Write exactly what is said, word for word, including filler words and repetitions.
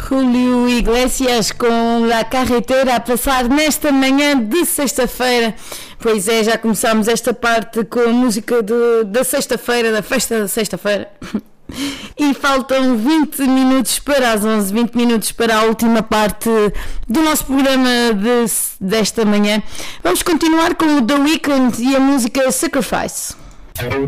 Julio Iglesias com La Carretera a passar nesta manhã de sexta-feira. Pois é, já começámos esta parte com a música de, da sexta-feira, da festa da sexta-feira. E faltam vinte minutos para as onze, vinte minutos para a última parte do nosso programa de, desta manhã. Vamos continuar com o The Weeknd e a música Sacrifice.